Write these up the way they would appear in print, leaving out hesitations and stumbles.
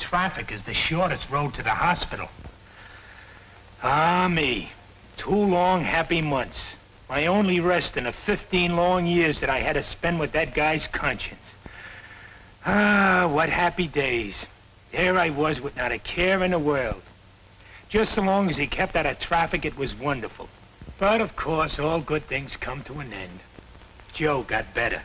traffic is the shortest road to the hospital. Ah, me. 2 long, happy months. My only rest in the 15 long years that I had to spend with that guy's conscience. Ah, what happy days. There I was with not a care in the world. Just so long as he kept out of traffic, it was wonderful. But, of course, all good things come to an end. Joe got better.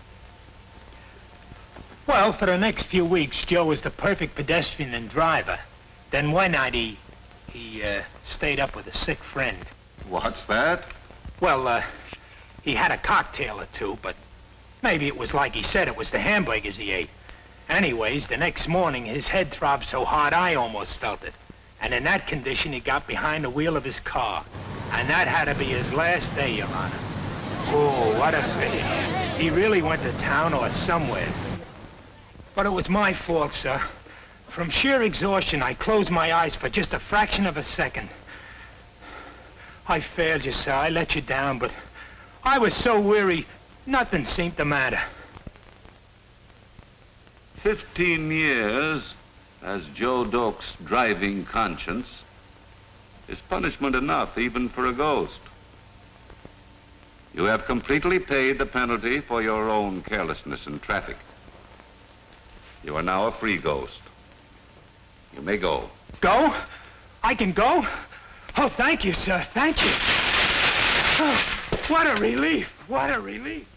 Well, for the next few weeks, Joe was the perfect pedestrian and driver. Then one night, he stayed up with a sick friend. What's that? Well, he had a cocktail or two, but maybe it was like he said it was the hamburgers he ate. Anyways, the next morning, his head throbbed so hard I almost felt it. And in that condition, he got behind the wheel of his car. And that had to be his last day, Your Honor. Oh, what a pity. He really went to town or somewhere. But it was my fault, sir. From sheer exhaustion, I closed my eyes for just a fraction of a second. I failed you, sir. I let you down, but I was so weary, nothing seemed to matter. 15 years as Joe Doak's driving conscience is punishment enough even for a ghost. You have completely paid the penalty for your own carelessness in traffic. You are now a free ghost. You may go. Go? I can go? Oh, thank you, sir. Thank you. Oh, what a relief. What a relief.